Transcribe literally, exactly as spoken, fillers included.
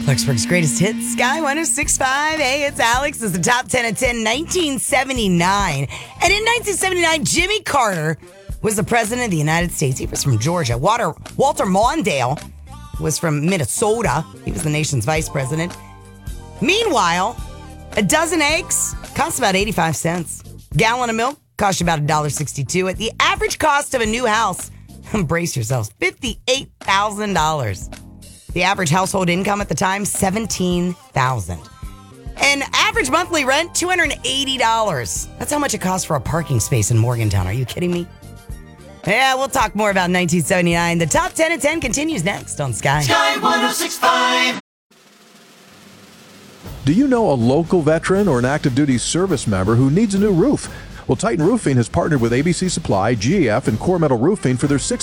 Clarksburg's greatest hits, Sky one oh six point five. Hey, it's Alex. It's the top ten at ten, nineteen seventy-nine. And in nineteen seventy-nine, Jimmy Carter was the president of the United States. He was from Georgia. Walter, Walter Mondale was from Minnesota. He was the nation's vice president. Meanwhile, a dozen eggs cost about eighty-five cents. Gallon of milk cost you about one dollar sixty-two. At the average cost of a new house, brace yourselves, fifty-eight thousand dollars. The average household income at the time, seventeen thousand dollars. And average monthly rent, two hundred eighty dollars. That's how much it costs for a parking space in Morgantown. Are you kidding me? Yeah, we'll talk more about nineteen seventy-nine. The top ten at ten continues next on Sky. Sky one oh six point five. Do you know a local veteran or an active duty service member who needs a new roof? Well, Titan Roofing has partnered with A B C Supply, G E F, and Core Metal Roofing for their sixth